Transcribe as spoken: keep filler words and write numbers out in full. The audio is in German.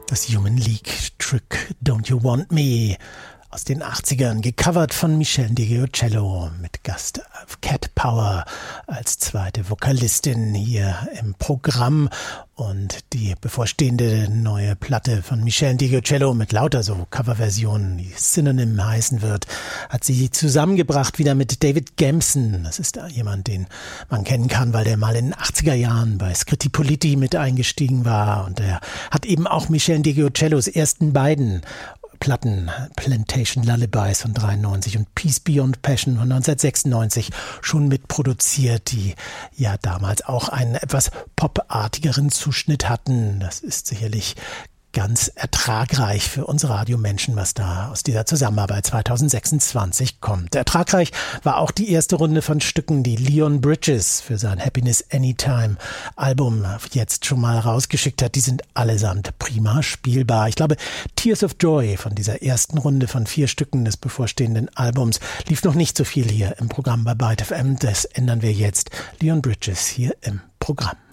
Das Human League Trick Don't You Want Me aus den achtzigern, gecovert von Michelle DiGiocello mit Gast Cat Power als zweite Vokalistin hier im Programm. Und die bevorstehende neue Platte von Michelle DiGiocello mit lauter so Coverversionen, die Synonym heißen wird, hat sie zusammengebracht wieder mit David Gamson. Das ist jemand, den man kennen kann, weil der mal in den achtziger Jahren bei Scritti Politti mit eingestiegen war. Und er hat eben auch Michelle DiGiocellos ersten beiden Platten, Plantation Lullabies von dreiundneunzig und Peace Beyond Passion von neunzehnhundertsechsundneunzig schon mitproduziert, die ja damals auch einen etwas popartigeren Zuschnitt hatten. Das ist sicherlich ganz ertragreich für uns Radiomenschen, was da aus dieser Zusammenarbeit zweitausendsechsundzwanzig kommt. Ertragreich war auch die erste Runde von Stücken, die Leon Bridges für sein Happiness Anytime Album jetzt schon mal rausgeschickt hat. Die sind allesamt prima spielbar. Ich glaube, Tears of Joy von dieser ersten Runde von vier Stücken des bevorstehenden Albums lief noch nicht so viel hier im Programm bei Byte F M. Das ändern wir jetzt. Leon Bridges hier im Programm.